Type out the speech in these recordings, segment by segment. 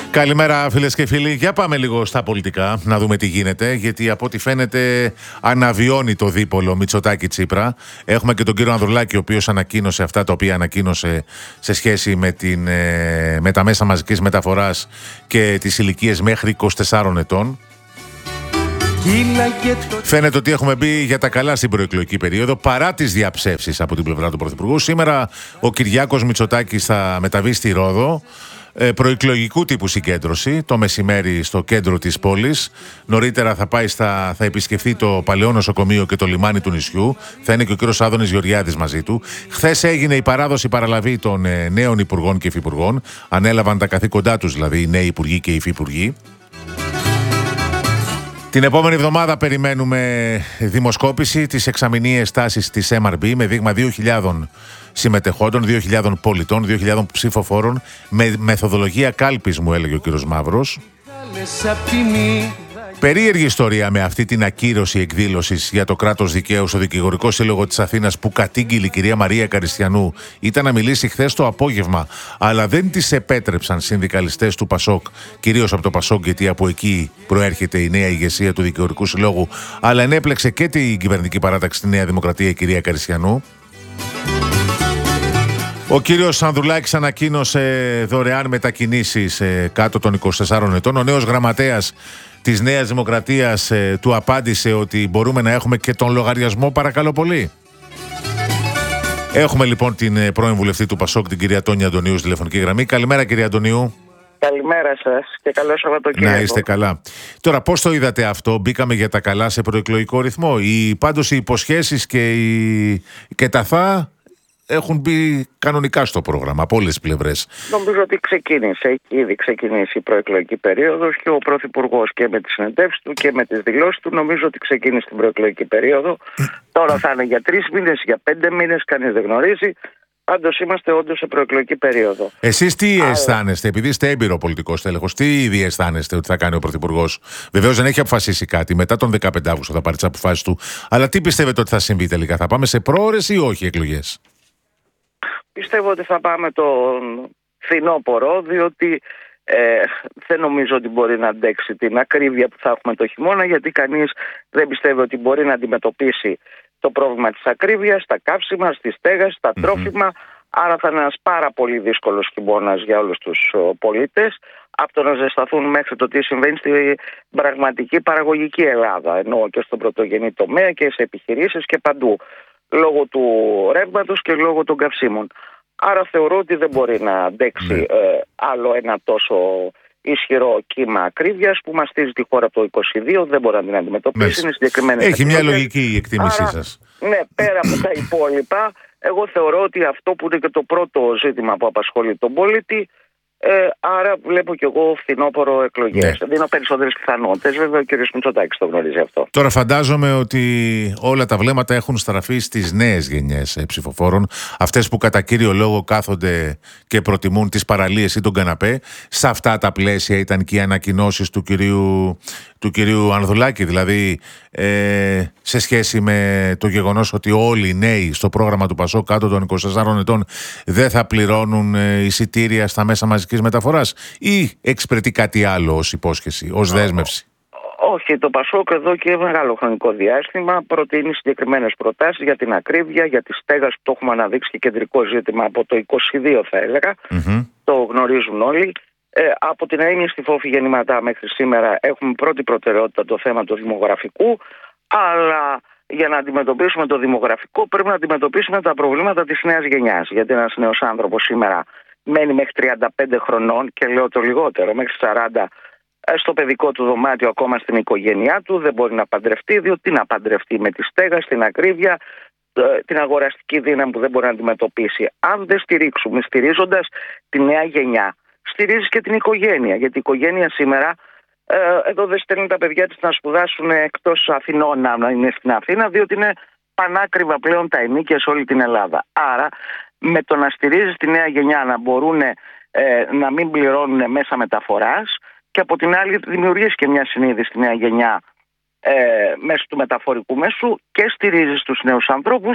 Καλημέρα φίλες και φίλοι. Για πάμε λίγο στα πολιτικά, να δούμε τι γίνεται. Γιατί από ό,τι φαίνεται αναβιώνει το δίπολο Μητσοτάκη-Τσίπρα. Έχουμε και τον κύριο Ανδρουλάκη, ο οποίος ανακοίνωσε αυτά τα οποία ανακοίνωσε σε σχέση με τα μέσα μαζικής μεταφοράς και τις ηλικίες μέχρι 24 ετών. Φαίνεται ότι έχουμε μπει για τα καλά στην προεκλογική περίοδο, παρά τις διαψεύσεις από την πλευρά του Πρωθυπουργού. Σήμερα ο Κυριάκος Μητσοτάκης θα μεταβεί στη Ρόδο. Προεκλογικού τύπου συγκέντρωση το μεσημέρι στο κέντρο της πόλης. Νωρίτερα θα επισκεφθεί το παλαιό νοσοκομείο και το λιμάνι του νησιού. Θα είναι και ο κύριος Άδωνης Γεωργιάδης μαζί του. Χθες έγινε η παράδοση παραλαβή των νέων υπουργών και υφυπουργών. Ανέλαβαν τα καθήκοντά τους δηλαδή οι νέοι υπουργοί και οι υφυπουργοί. Την επόμενη εβδομάδα περιμένουμε δημοσκόπηση της εξαμηνίες τάσης της MRB με δείγμα 2.000 συμμετεχόντων, 2.000 πολιτών, 2.000 ψηφοφόρων, με μεθοδολογία κάλπης, μου έλεγε ο κύριος Μαύρος. Περίεργη ιστορία με αυτή την ακύρωση εκδήλωσης για το κράτος δικαίου στο Δικηγορικό Σύλλογο της Αθήνας που κατήγγειλε η κυρία Μαρία Καριστιανού. Ήταν να μιλήσει χθες το απόγευμα, αλλά δεν της επέτρεψαν συνδικαλιστές του ΠΑΣΟΚ, κυρίως από το ΠΑΣΟΚ, γιατί από εκεί προέρχεται η νέα ηγεσία του Δικηγορικού Συλλόγου, αλλά ενέπλεξε και την κυβερνητική παράταξη στη Νέα Δημοκρατία η κυρία Καριστιανού. Ο κύριος Ανδρουλάκης ανακοίνωσε δωρεάν μετακινήσεις κάτω των 24 ετών. Ο νέος γραμματέας της Νέας Δημοκρατίας του απάντησε ότι μπορούμε να έχουμε και τον λογαριασμό, παρακαλώ πολύ. Έχουμε λοιπόν την πρώην βουλευτή του ΠΑΣΟΚ, την κυρία Τόνια Αντωνίου, στη τηλεφωνική γραμμή. Καλημέρα κυρία Αντωνίου. Καλημέρα σας και καλό Σαββατοκύριακο. Να είστε καλά. Τώρα πώς το είδατε αυτό, μπήκαμε για τα καλά σε προεκλογικό ρυθμό? Πάντως οι υποσχέσεις και τα έχουν μπει κανονικά στο πρόγραμμα από όλες τις πλευρές. Νομίζω ότι έχει ήδη ξεκινήσει η προεκλογική περίοδος και ο Πρωθυπουργός και με τις συνεντεύσεις του και με τις δηλώσεις του νομίζω ότι ξεκίνησε την προεκλογική περίοδο. Τώρα θα είναι για 3 μήνες, για 5 μήνες, κανείς δεν γνωρίζει. Πάντως είμαστε όντως σε προεκλογική περίοδο. Εσείς τι αισθάνεστε, επειδή είστε έμπειρο πολιτικός τέλεχος, τι ήδη αισθάνεστε ότι θα κάνει ο Πρωθυπουργός? Βεβαίως δεν έχει αποφασίσει κάτι, μετά τον 15 Αύγουστο θα πάρει τις αποφάσεις του. Αλλά τι πιστεύετε ότι θα συμβεί τελικά, θα πάμε σε πρόωρες ή όχι εκλογές? Πιστεύω ότι θα πάμε τον φθινόπωρο, διότι δεν νομίζω ότι μπορεί να αντέξει την ακρίβεια που θα έχουμε το χειμώνα, γιατί κανείς δεν πιστεύει ότι μπορεί να αντιμετωπίσει το πρόβλημα της ακρίβειας, στα καύσιμα, στη στέγαση, στα τρόφιμα. Άρα θα είναι ένας πάρα πολύ δύσκολος χειμώνας για όλους τους πολίτες, από το να ζεσταθούν μέχρι το τι συμβαίνει στην πραγματική παραγωγική Ελλάδα, ενώ και στον πρωτογενή τομέα και σε επιχειρήσεις και παντού, λόγω του ρεύματος και λόγω των καυσίμων. Άρα θεωρώ ότι δεν μπορεί να αντέξει άλλο ένα τόσο ισχυρό κύμα ακρίβειας που μαστίζει τη χώρα από το 2022, δεν μπορεί να την αντιμετωπίσει. Είναι συγκεκριμένες Έχει μια λογική η εκτίμησή σας. Ναι, πέρα από τα υπόλοιπα, εγώ θεωρώ ότι αυτό που είναι και το πρώτο ζήτημα που απασχολεί τον πολίτη, άρα βλέπω κι εγώ φθινόπωρο εκλογές. Δίνω περισσότερες πιθανότητες. Βέβαια ο κ. Μητσοτάκης το γνωρίζει αυτό. Τώρα φαντάζομαι ότι όλα τα βλέμματα έχουν στραφεί στις νέες γενιές ψηφοφόρων, αυτές που κατά κύριο λόγο κάθονται και προτιμούν τις παραλίες ή τον καναπέ. Σε αυτά τα πλαίσια ήταν και οι ανακοινώσεις του κυρίου Ανδρουλάκη, δηλαδή σε σχέση με το γεγονός ότι όλοι οι νέοι στο πρόγραμμα του ΠΑΣΟΚ κάτω των 24 ετών δεν θα πληρώνουν εισιτήρια στα μέσα μαζικής μεταφοράς, ή εξυπηρετεί κάτι άλλο ως υπόσχεση, ως δέσμευση? Όχι, το ΠΑΣΟΚ εδώ και μεγάλο χρονικό διάστημα προτείνει συγκεκριμένες προτάσεις για την ακρίβεια, για τη στέγαση που το έχουμε αναδείξει και κεντρικό ζήτημα από το 22 θα έλεγα. Το γνωρίζουν όλοι. Από την αείμνηστη φόφη γεννηματά μέχρι σήμερα έχουμε πρώτη προτεραιότητα το θέμα του δημογραφικού, αλλά για να αντιμετωπίσουμε το δημογραφικό πρέπει να αντιμετωπίσουμε τα προβλήματα της νέας γενιάς. Γιατί ένας νέος άνθρωπος σήμερα μένει μέχρι 35 χρονών και λέω το λιγότερο, μέχρι 40 στο παιδικό του δωμάτιο, ακόμα στην οικογένειά του, δεν μπορεί να παντρευτεί, διότι να παντρευτεί με τη στέγαση, την ακρίβεια, την αγοραστική δύναμη που δεν μπορεί να αντιμετωπίσει. Αν δεν στηρίξουμε, στηρίζοντας τη νέα γενιά, στηρίζει και την οικογένεια. Γιατί η οικογένεια σήμερα εδώ δεν στέλνει τα παιδιά της να σπουδάσουν εκτός Αθηνών, να είναι στην Αθήνα, διότι είναι πανάκριβα πλέον τα ενοίκια σε όλη την Ελλάδα. Άρα με το να στηρίζει τη νέα γενιά να μπορούν να μην πληρώνουν μέσα μεταφοράς, και από την άλλη δημιουργήσει και μια συνείδηση στη νέα γενιά μέσω του μεταφορικού μέσου, και στηρίζει τους νέους ανθρώπους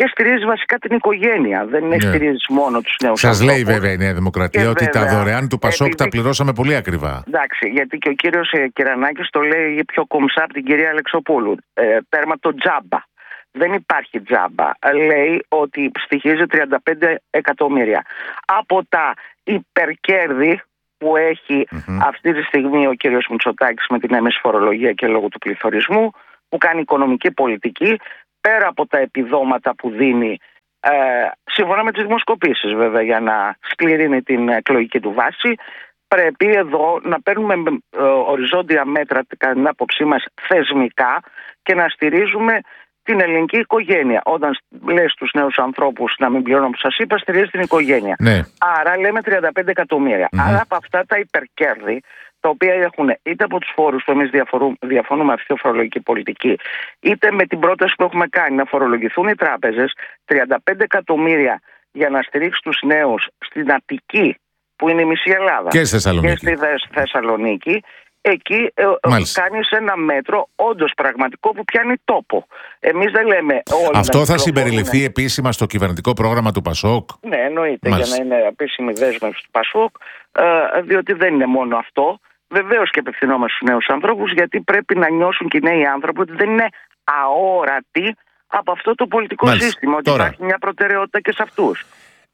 και στηρίζει βασικά την οικογένεια. Δεν στηρίζει μόνο τους νέους ανθρώπους. Σας λέει βέβαια η Νέα Δημοκρατία ότι τα δωρεάν του Πασόκ τα πληρώσαμε πολύ ακριβά. Εντάξει, γιατί και ο κύριος Κυρανάκης το λέει πιο κομψά από την κυρία Αλεξοπούλου. Τέρμα το τζάμπα. Δεν υπάρχει τζάμπα. Λέει ότι στοιχίζει 35 εκατομμύρια. Από τα υπερκέρδη που έχει αυτή τη στιγμή ο κύριος Μητσοτάκης με την έμεση φορολογία και λόγω του πληθωρισμού, που κάνει οικονομική πολιτική, πέρα από τα επιδόματα που δίνει, σύμφωνα με τις δημοσκοπήσεις βέβαια, για να σκληρύνει την εκλογική του βάση, πρέπει εδώ να παίρνουμε οριζόντια μέτρα, κατά την άποψή μας, θεσμικά και να στηρίζουμε την ελληνική οικογένεια. Όταν λες στους νέους ανθρώπους να μην πληρώνουν, που σας είπα, στηρίζει την οικογένεια. Ναι. Άρα λέμε 35 εκατομμύρια. Άρα από αυτά τα υπερκέρδη, τα οποία έχουν είτε από τους φόρους που εμείς διαφωνούμε αυτή τη φορολογική πολιτική, είτε με την πρόταση που έχουμε κάνει να φορολογηθούν οι τράπεζες, 35 εκατομμύρια για να στηρίξει τους νέους στην Αττική, που είναι η μισή Ελλάδα, και στη Θεσσαλονίκη, εκεί κάνεις ένα μέτρο όντως πραγματικό που πιάνει τόπο. Εμείς δεν λέμε όλοι. Αυτό θα συμπεριληφθεί επίσημα στο κυβερνητικό πρόγραμμα του Πασόκ? Ναι, εννοείται. Μάλιστα. Για να είναι επίσημη δέσμευση του Πασόκ, διότι δεν είναι μόνο αυτό. Βεβαίως και απευθυνόμαστε στους νέους ανθρώπους, γιατί πρέπει να νιώσουν και οι νέοι άνθρωποι ότι δεν είναι αόρατοι από αυτό το πολιτικό σύστημα, ότι υπάρχει μια προτεραιότητα και σε αυτούς.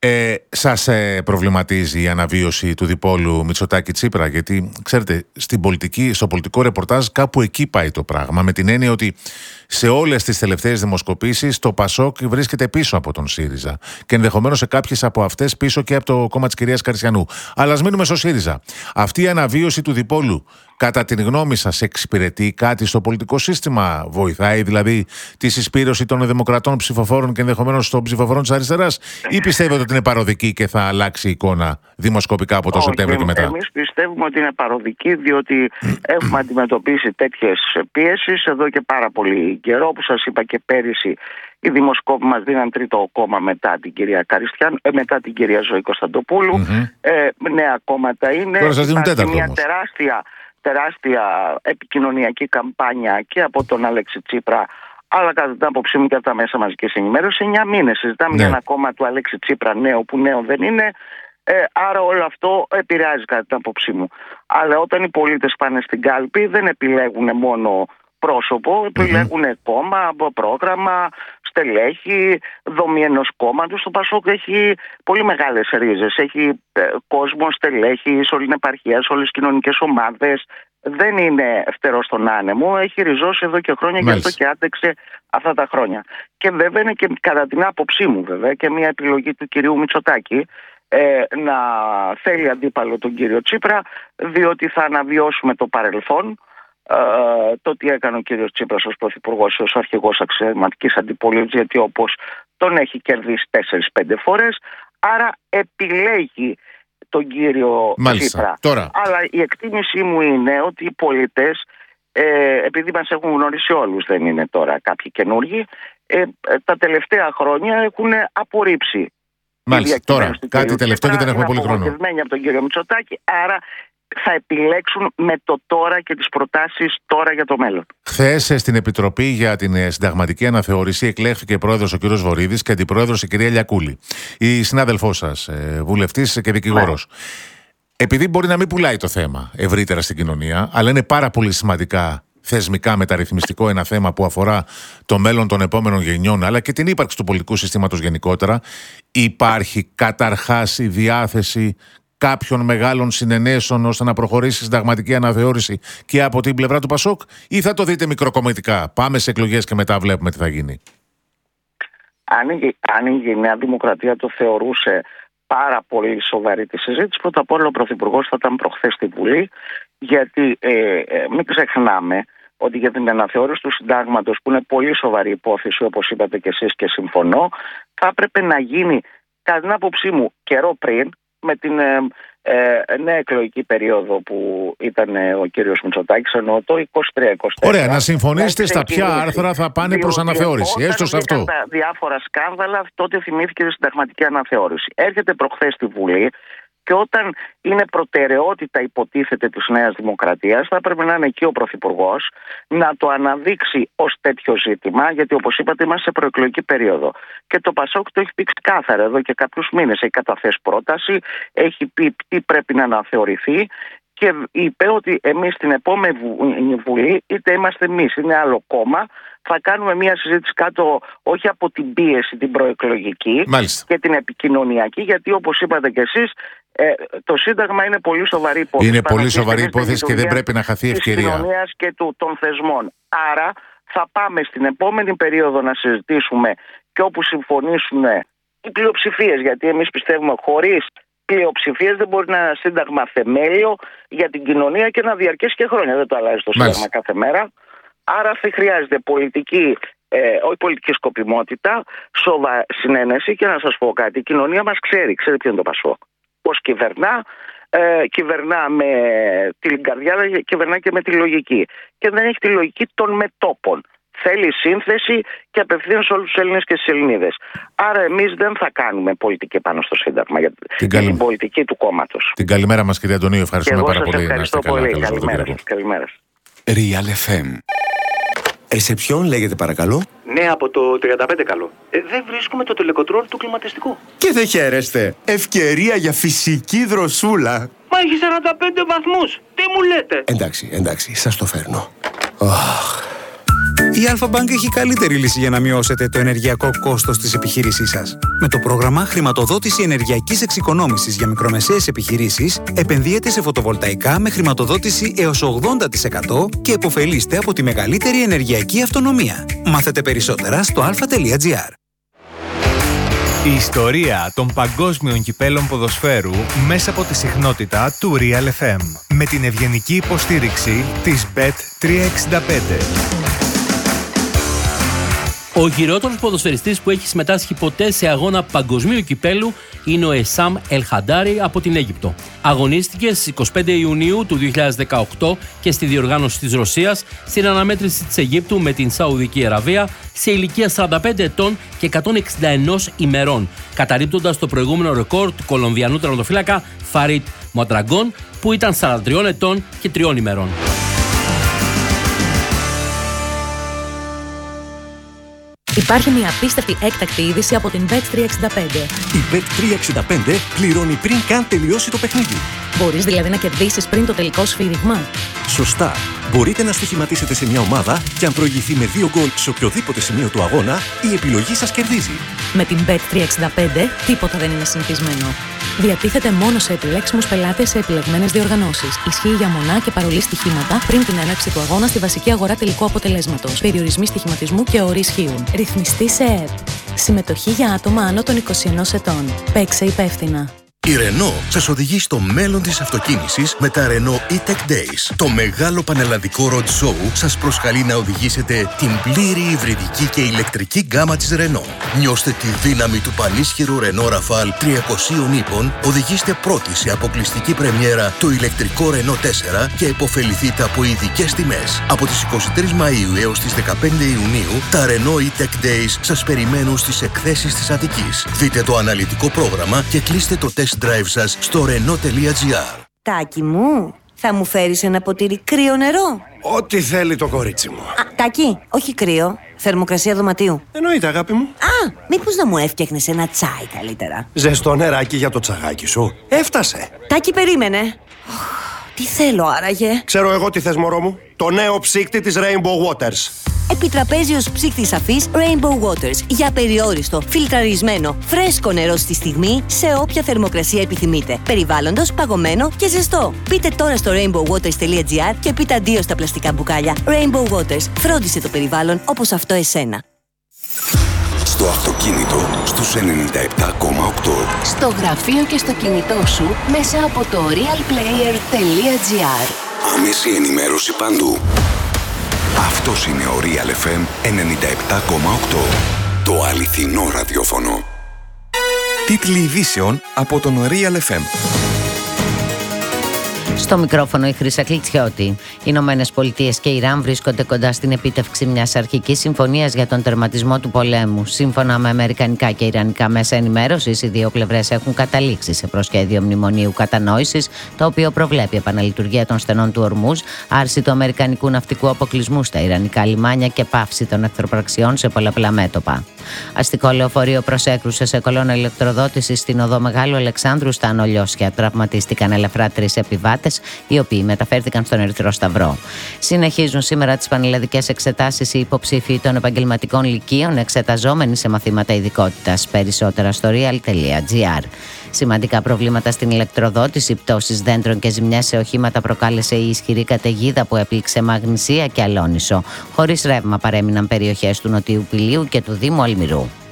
Σας προβληματίζει η αναβίωση του διπόλου Μητσοτάκη-Τσίπρα? Γιατί ξέρετε, στο πολιτικό ρεπορτάζ κάπου εκεί πάει το πράγμα, με την έννοια ότι σε όλες τις τελευταίες δημοσκοπήσεις το Πασόκ βρίσκεται πίσω από τον ΣΥΡΙΖΑ και ενδεχομένως σε κάποιες από αυτές πίσω και από το κόμμα της κυρίας Καρσιανού. Αλλά ας μείνουμε στο ΣΥΡΙΖΑ. Αυτή η αναβίωση του διπόλου, κατά την γνώμη σας, εξυπηρετεί κάτι στο πολιτικό σύστημα? Βοηθάει δηλαδή τη συσπήρωση των δημοκρατών ψηφοφόρων και ενδεχομένως των ψηφοφόρων της αριστεράς, ή πιστεύετε ότι είναι παροδική και θα αλλάξει η εικόνα δημοσκοπικά από το Σεπτέμβριο και μετά? Εμείς πιστεύουμε ότι είναι παροδική, διότι έχουμε αντιμετωπίσει τέτοιες πιέσεις εδώ και πάρα πολύ καιρό. Που σας είπα και πέρυσι, οι δημοσκόποι μας δίναν τρίτο κόμμα μετά την κυρία μετά την κυρία Ζωή Κωνσταντοπούλου. Νέα κόμματα είναι. Τώρα σας δίνουν τέταρτο μια όμως. τεράστια επικοινωνιακή καμπάνια και από τον Αλέξη Τσίπρα, αλλά κατά την άποψή μου και από τα μέσα μαζικής ενημέρωσης. 9 μήνες συζητάμε για ένα κόμμα του Αλέξη Τσίπρα νέο, που νέο δεν είναι. Άρα όλο αυτό επηρεάζει κατά την άποψή μου. Αλλά όταν οι πολίτες πάνε στην κάλπη, δεν επιλέγουν μόνο πρόσωπο, επιλέγουν κόμμα, πρόγραμμα, στελέχη, δομή ενός κόμματος. Το Πασόκ έχει πολύ μεγάλες ρίζες. Έχει κόσμο, στελέχη σε όλη την επαρχία, σε όλες τις κοινωνικές ομάδες. Δεν είναι φτερό στον άνεμο. Έχει ριζώσει εδώ και χρόνια, γι' αυτό και άντεξε αυτά τα χρόνια. Και βέβαια είναι και κατά την άποψή μου βέβαια και μια επιλογή του κυρίου Μητσοτάκη να θέλει αντίπαλο τον κύριο Τσίπρα, διότι θα αναβιώσουμε το παρελθόν. Το τι έκανε ο κύριος Τσίπρας ως πρωθυπουργός, ως αρχηγός αξιωματικής αντιπολίτευσης, γιατί όπως τον έχει κερδίσει 4-5 φορές, άρα επιλέγει τον κύριο Τσίπρα. Τώρα. Αλλά η εκτίμησή μου είναι ότι οι πολίτες, επειδή μας έχουν γνωρίσει όλους, δεν είναι τώρα κάποιοι καινούργοι, τα τελευταία χρόνια έχουν απορρίψει. Μάλιστα. Τώρα, κάτι τελευταίο και δεν έχουμε πολύ χρόνο. Είναι από τον κύριο Μητσοτάκη, άρα θα επιλέξουν με το τώρα και τις προτάσεις τώρα για το μέλλον. Χθες στην Επιτροπή για την Συνταγματική Αναθεώρηση εκλέχθηκε πρόεδρος ο κύριος Βορίδης και αντιπρόεδρος η κυρία Λιακούλη, η συνάδελφός σας, βουλευτής και δικηγόρος. Επειδή μπορεί να μην πουλάει το θέμα ευρύτερα στην κοινωνία, αλλά είναι πάρα πολύ σημαντικά θεσμικά μεταρρυθμιστικό ένα θέμα που αφορά το μέλλον των επόμενων γενιών, αλλά και την ύπαρξη του πολιτικού συστήματος γενικότερα, υπάρχει καταρχάς η διάθεση κάποιων μεγάλων συνενέσεων ώστε να προχωρήσει η συνταγματική αναθεώρηση και από την πλευρά του Πασόκ, ή θα το δείτε μικροκομματικά? Πάμε σε εκλογές και μετά βλέπουμε τι θα γίνει. Αν η Νέα Δημοκρατία το θεωρούσε πάρα πολύ σοβαρή τη συζήτηση, πρώτα απ' όλα ο Πρωθυπουργός θα ήταν προχθές στη Βουλή, γιατί μην ξεχνάμε ότι για την αναθεώρηση του συντάγματος, που είναι πολύ σοβαρή υπόθεση, όπως είπατε και εσείς και συμφωνώ, θα έπρεπε να γίνει, κατά την άποψή μου, καιρό πριν, με την νέα εκλογική περίοδο που ήταν ο κύριος Μητσοτάκης, ενώ το 23-24. Ωραία, να συμφωνήσετε στα ποια άρθρα θα πάνε προς αναθεώρηση, έστω σε αυτό. Τα διάφορα σκάνδαλα, τότε θυμήθηκε η συνταγματική αναθεώρηση. Έρχεται προχθές στη Βουλή Και όταν είναι προτεραιότητα, υποτίθεται, της Νέας Δημοκρατίας, θα έπρεπε να είναι εκεί ο Πρωθυπουργός να το αναδείξει ως τέτοιο ζήτημα, γιατί όπως είπατε είμαστε σε προεκλογική περίοδο. Και το Πασόκ το έχει πει ξεκάθαρα εδώ και κάποιους μήνες. Έχει καταθέσει πρόταση, έχει πει τι πρέπει να αναθεωρηθεί και είπε ότι εμείς στην επόμενη Βουλή, είτε είμαστε εμείς, είναι άλλο κόμμα, θα κάνουμε μια συζήτηση κάτω όχι από την πίεση την προεκλογική και την επικοινωνιακή, γιατί όπως είπατε κι εσείς, το Σύνταγμα είναι πολύ σοβαρή υπόθεση. Είναι πολύ σοβαρή υπόθεση και δεν πρέπει να χαθεί ευκαιρία. Της κοινωνίας και των θεσμών. Άρα θα πάμε στην επόμενη περίοδο να συζητήσουμε και όπου συμφωνήσουν οι πλειοψηφίες, γιατί εμείς πιστεύουμε χωρίς πλειοψηφίες δεν μπορεί να είναι ένα σύνταγμα θεμέλιο για την κοινωνία και να διαρκέσει και χρόνια. Δεν το αλλάζει το Σύνταγμα κάθε μέρα. Άρα θα χρειάζεται πολιτική, όχι πολιτική σκοπιμότητα, συνένεση. Και να σας πω κάτι, η κοινωνία μας ξέρει ποιο είναι το Πασόκ. Πώς κυβερνά, κυβερνά με την καρδιά, κυβερνά και με τη λογική. Και δεν έχει τη λογική των μετώπων. Θέλει σύνθεση και απευθύνει σε όλους τους Έλληνες και τις Ελληνίδες. Άρα εμείς δεν θα κάνουμε πολιτική πάνω στο Σύνταγμα για την πολιτική του κόμματος. Την καλημέρα μας, κυρία Αντωνίου. Ευχαριστούμε πάρα πολύ. Ευχαριστώ πολύ. Καλημέρα. Real FM. Σε ποιον λέγεται παρακαλώ? Ναι, από το 35 καλό. Δεν βρίσκουμε το τελεκοτρόλ του κλιματιστικού. Και δεν χαίρεστε. Ευκαιρία για φυσική δροσούλα. Μα έχει 45 βαθμούς. Τι μου λέτε? Εντάξει, σας το φέρνω. Η Alpha Bank έχει καλύτερη λύση για να μειώσετε το ενεργειακό κόστος της επιχείρησής σας. Με το πρόγραμμα Χρηματοδότηση Ενεργειακής Εξοικονόμησης για μικρομεσαίες επιχειρήσεις, επενδύετε σε φωτοβολταϊκά με χρηματοδότηση έως 80% και επωφελείστε από τη μεγαλύτερη ενεργειακή αυτονομία. Μάθετε περισσότερα στο alpha.gr. Η ιστορία των παγκόσμιων κυπέλων ποδοσφαίρου μέσα από τη συχνότητα του Real FM. Με την ευγενική υποστήριξη της Bet365. Ο χειρότερος ποδοσφαιριστής που έχει συμμετάσχει ποτέ σε αγώνα παγκοσμίου κυπέλου είναι ο Εσάμ Ελχαντάρι από την Αίγυπτο. Αγωνίστηκε στις 25 Ιουνίου του 2018 και στη διοργάνωση της Ρωσίας στην αναμέτρηση της Αιγύπτου με την Σαουδική Αραβία σε ηλικία 45 ετών και 161 ημερών, καταρρίπτοντας το προηγούμενο ρεκόρ του Κολομβιανού τερματοφύλακα Φαρίτ Μοντραγκόν που ήταν 43 ετών και 3 ημερών. Υπάρχει μια απίστευτη έκτακτη είδηση από την Bet365. Η Bet365 πληρώνει πριν καν τελειώσει το παιχνίδι. Μπορείς δηλαδή να κερδίσεις πριν το τελικό σφύριγμα. Σωστά. Μπορείτε να στοιχηματίσετε σε μια ομάδα και αν προηγηθεί με 2 γκολ σε οποιοδήποτε σημείο του αγώνα, η επιλογή σας κερδίζει. Με την Bet365 τίποτα δεν είναι συνηθισμένο. Διατίθεται μόνο σε επιλέξιμους πελάτες σε επιλεγμένες διοργανώσεις. Ισχύει για μονά και παρολί στοιχήματα πριν την έναρξη του αγώνα στη βασική αγορά τελικού αποτελέσματος. Περιορισμοί στοιχηματισμού και όροι ισχύουν. Ρυθμιστή σε ΕΕΠ. Συμμετοχή για άτομα άνω των 21 ετών. Παίξε υπεύθυνα. Η Renault σας οδηγεί στο μέλλον της αυτοκίνησης με τα Renault E-Tech Days. Το μεγάλο πανελλαδικό road show σας προσκαλεί να οδηγήσετε την πλήρη υβριδική και ηλεκτρική γκάμα της Renault. Νιώστε τη δύναμη του πανίσχυρου Renault Rafale 300 ύπων, οδηγήστε πρώτοι σε αποκλειστική πρεμιέρα το ηλεκτρικό Renault 4 και επωφεληθείτε από ειδικές τιμές. Από τις 23 Μαΐου έως τις 15 Ιουνίου, τα Renault E-Tech Days σας περιμένουν στις εκθέσεις της Αττικής. Δείτε το αναλυτικό πρόγραμμα και κλείστε το test drive σας στο renault.gr. Τάκη μου, θα μου φέρεις ένα ποτήρι κρύο νερό? Ό,τι θέλει το κορίτσι μου. Τάκη, όχι κρύο, θερμοκρασία δωματίου. Εννοείται, αγάπη μου. Μήπως να μου έφτιαχνες ένα τσάι καλύτερα? Ζεστό νεράκι για το τσαγάκι σου. Έφτασε. Τάκη, περίμενε. Τι θέλω άραγε? Ξέρω εγώ τι θες, μωρό μου. Το νέο ψύκτη της Rainbow Waters. Επιτραπέζιος ψύκτης αφής Rainbow Waters. Για περιόριστο, φιλτραρισμένο, φρέσκο νερό στη στιγμή, σε όποια θερμοκρασία επιθυμείτε. Περιβάλλοντος, παγωμένο και ζεστό. Μπείτε τώρα στο rainbowwaters.gr και πείτε αντίο στα πλαστικά μπουκάλια. Rainbow Waters. Φρόντισε το περιβάλλον όπως αυτό εσένα. Στο αυτοκίνητο στους 97,8. Στο γραφείο και στο κινητό σου μέσα από το realplayer.gr. Άμεση ενημέρωση παντού. Αυτός είναι ο Real FM 97,8. Το αληθινό ραδιόφωνο. Τίτλοι ειδήσεων από τον Real FM. Στο μικρόφωνο η Χρύσα Κλιτσιώτη. Οι Ηνωμένες Πολιτείες και Ιράν βρίσκονται κοντά στην επίτευξη μιας αρχικής συμφωνίας για τον τερματισμό του πολέμου. Σύμφωνα με αμερικανικά και ιρανικά μέσα ενημέρωσης, οι δύο πλευρές έχουν καταλήξει σε προσχέδιο μνημονίου κατανόησης, το οποίο προβλέπει επαναλειτουργία των στενών του Ορμούζ, άρση του αμερικανικού ναυτικού αποκλεισμού στα ιρανικά λιμάνια και πάυση των εχθροπραξιών σε πολλαπλά μέτωπα. Αστικό λεωφορείο προσέκρουσε σε κολόνα ηλεκτροδότησης στην οδό Μεγάλου Αλεξάνδρου στα Ανολιώσια. Τραυματίστηκαν ελαφρά 3 επιβάτες, οι οποίοι μεταφέρθηκαν στον Ερυθρό Σταυρό. Συνεχίζουν σήμερα τις πανελλαδικές εξετάσεις οι υποψήφοι των επαγγελματικών λυκείων εξεταζόμενοι σε μαθήματα ειδικότητας. Περισσότερα στο real.gr. Σημαντικά προβλήματα στην ηλεκτροδότηση, πτώσεις δέντρων και ζημιές σε οχήματα προκάλεσε η ισχυρή καταιγίδα που έπληξε Μαγνησία και Αλόνισο. Χωρίς ρεύμα παρέμειναν περιοχές του Νοτιού Πηλίου και του Δήμου Αλμυρού.